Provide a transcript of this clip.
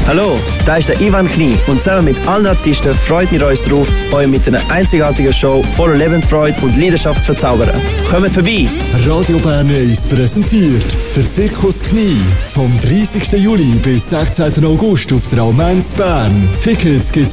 Hallo, da ist der Ivan Knie und zusammen mit allen Artisten freuen wir uns darauf, euch mit einer einzigartigen Show voller Lebensfreude und Leidenschaft zu verzaubern. Kommt vorbei! Radio Bern 1 präsentiert der Zirkus Knie vom 30. Juli bis 16. August auf der Almenz Bern. Tickets gibt's